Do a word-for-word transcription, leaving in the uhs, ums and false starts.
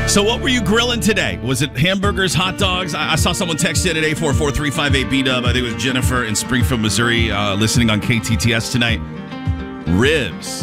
So what were you grilling today? Was it hamburgers, hot dogs? I, I saw someone text in at eight four four, three five eight, B W. I think it was Jennifer in Springfield, Missouri, uh, listening on K T T S tonight. Ribs.